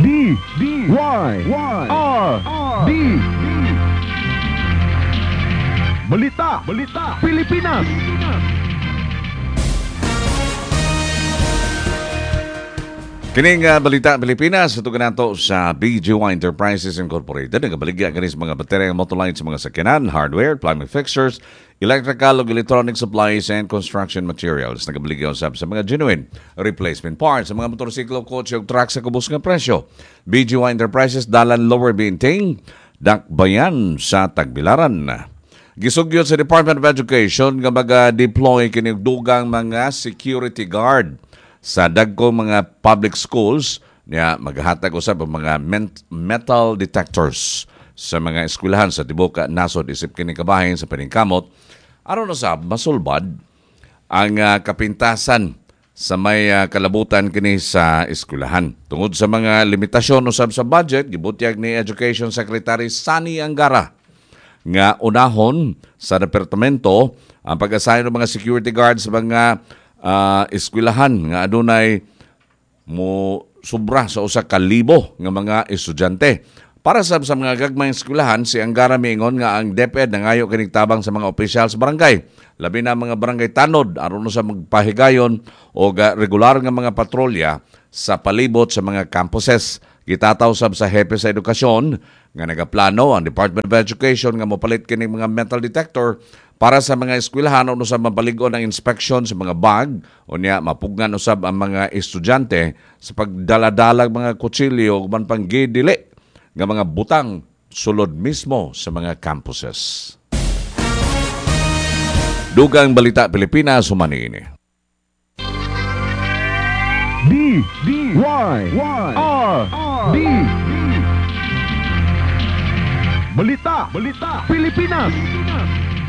D Balita Pilipinas. Kining Balita Pilipinas, ito nato sa BGY Enterprises Incorporated. Nagabaligya ganis mga baterya ng motorlight sa mga sakyanan, hardware, plumbing fixtures, electrical ug electronic supplies and construction materials. Nagabaligya usab sa mga genuine replacement parts sa mga motorsiklo, kotse ug truck sa kubos nga presyo. BGY Enterprises, Dalan Lower Binting, Dakbayan sa Tagbilaran. Gisugyot sa Department of Education nga mag-deploy kini dugang mga security guard sa dagko mga public schools niya maghatag usab ang mga metal detectors sa mga eskwelahan sa tibuok nasod isip kini kabahin sa paningkamot aron usab masulbad ang kapintasan sa may kalabutan kini sa eskwelahan. Tungod sa mga limitasyon usab sa budget, gibutyag ni Education Secretary Sani Angara nga unahon sa departamento ang pag-assign ng mga security guards sa mga eskwelahan nga adunay mo sobra sa 1,000 nga mga estudyante. Para sa mga gagmayng eskwelahan, si Angara miingon nga ang DepEd nangayo kining tabang sa mga opisyal sa barangay. Labi na mga barangay tanod aron sa magpahigayon o regular nga mga patrolya sa palibot sa mga campuses. Gitataw sab sa hepe sa edukasyon nga nagaplano ang Department of Education nga mopalit kining mga metal detector para sa mga eskwelahan o sa mapaligon ang inspection sa mga bag o niya mapugnan usab ang mga estudyante sa pagdaladalag mga kutsilyo o man pang gidili nga mga butang sulod mismo sa mga campuses. Dugang Balita Pilipinas humani ini. D Balita Pilipinas.